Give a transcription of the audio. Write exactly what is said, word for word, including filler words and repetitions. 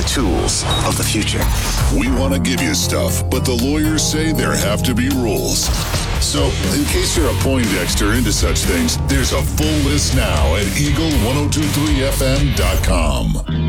tools of the future. We want to give you stuff, but the lawyers say there have to be rules. So, in case you're a Poindexter into such things, there's a full list now at eagle ten twenty-three f m dot com.